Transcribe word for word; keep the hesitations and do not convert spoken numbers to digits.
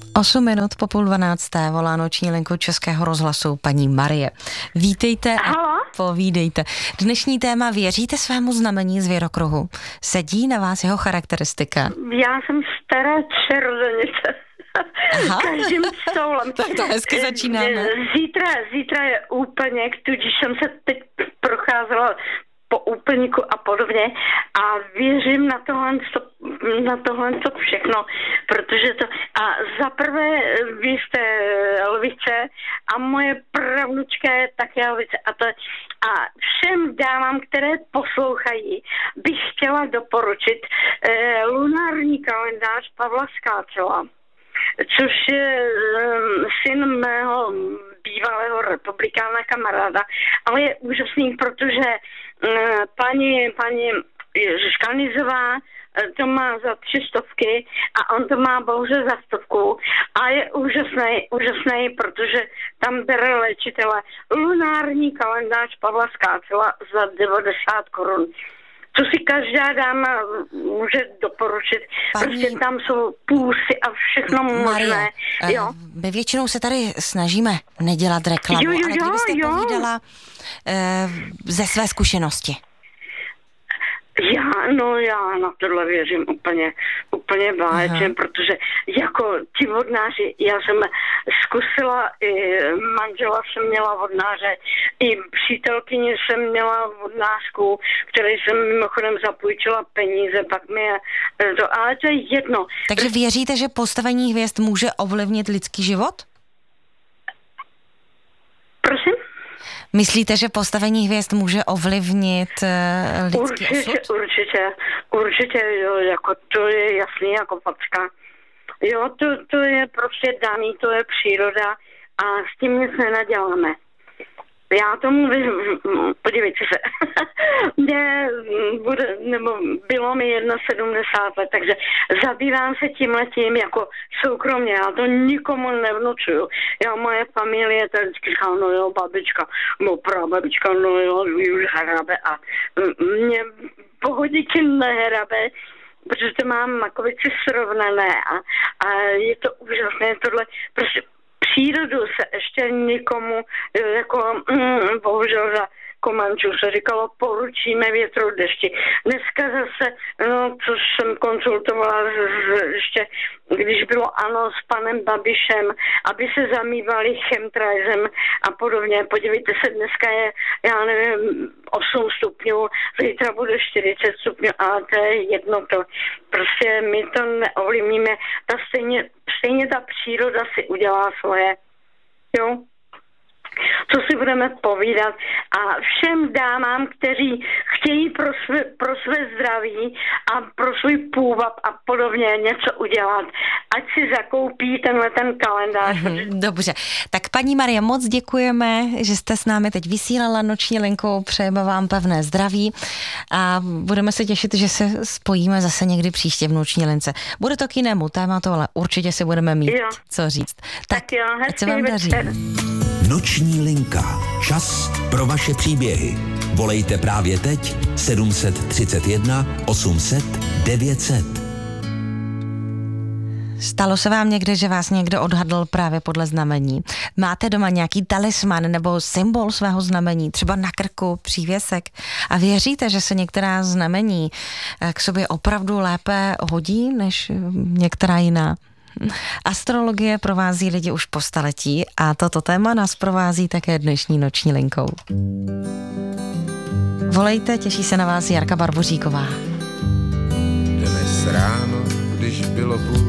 Osm minut po půl dvanácté volá noční linku Českého rozhlasu paní Marie. Vítejte a Halo? povídejte. Dnešní téma: věříte svému znamení zvěrokruhu? Sedí na vás jeho charakteristika? Já jsem stará čarodějnice. Každým stoulem. Tak to hezky začínáme. Zítra, zítra je úplněk, tudíž jsem se teď procházela po úplníku a podobně a věřím na tohle, na tohle všechno, protože to, a zaprvé vy jste lvice a moje pravnučka je také lvice a to, a všem dámám, které poslouchají, bych chtěla doporučit eh, lunární kalendář Pavla Skáčela, což je um, syn mého bývalého republikána kamaráda, ale je úžasný, protože uh, paní, paní Škanizová to má za tři stovky a on to má bohužel za stovku a je úžasný, úžasný, protože tam bere léčitele lunární kalendář Pavla Skáčela za devadesát korun. Co si každá dáma může doporučit. Paní... Prostě tam jsou půsy a všechno možné. Jo. My většinou se tady snažíme nedělat reklamu, jo, jo, ale kdybyste jo. povídala uh, ze své zkušenosti. Já, no já na tohle věřím úplně, úplně báječně, protože jako ti vodnáři, já jsem zkusila, i manžela jsem měla vodnáře, i přítelkyni jsem měla vodnářku, které jsem mimochodem zapůjčila peníze, pak mi je to, ale to je jedno. Takže věříte, že postavení hvězd může ovlivnit lidský život? Prosím? Myslíte, že postavení hvězd může ovlivnit uh, lidský určitě, osud? Určitě, určitě, jo, jako to je jasný jako facka. Jo, to, to je prostě daný, to je příroda a s tím nic nenaděláme. Já tomu, podívejte se, mě bude, nebo bylo mi sedmdesát jedna let, takže zabývám se tímhletím jako soukromně, já to nikomu nevnucuju. Já, moje familie tady vždycky říká, no jo, babička, no prababička, no jo, už hrabe a mě pohodiky nehrabe, protože to mám makovici srovnané a, a je to úžasné tohle, prostě přírodu se ještě nikomu, jako mm, bohužel za Komančů se říkalo, poručíme větru dešti. Dneska zase, no, což jsem konzultovala z, z, ještě, když bylo ANO s panem Babišem, aby se zamývali chemtrailem a podobně. Podívejte se, dneska je, já nevím, osm stupňů, zítra bude čtyřicet stupňů, ale to je jedno to. Prostě my to neovlivníme. Ta stejně, stejně ta příroda si udělá svoje. Jo? Co si budeme povídat a všem dámám, kteří chtějí pro své, pro své zdraví a pro svůj půvab a podobně něco udělat, ať si zakoupí tenhle ten kalendář. Dobře, tak paní Marie, moc děkujeme, že jste s námi teď vysílala noční linkou, přejeme vám pevné zdraví a budeme se těšit, že se spojíme zase někdy příště v noční lince. Bude to k jinému tématu, ale určitě si budeme mít jo. co říct. Tak, tak jo, ať se vám daří. Noční linka. Čas pro vaše příběhy. Volejte právě teď sedm set třicet jedna osm set devět set. Stalo se vám někde, že vás někdo odhadl právě podle znamení? Máte doma nějaký talisman nebo symbol svého znamení, třeba na krku, přívěsek? A věříte, že se některá znamení k sobě opravdu lépe hodí než některá jiná? Astrologie provází lidi už po staletí a toto téma nás provází také dnešní noční linkou. Volejte, těší se na vás Jarka Barboříková. Dnes ráno, když bylo půl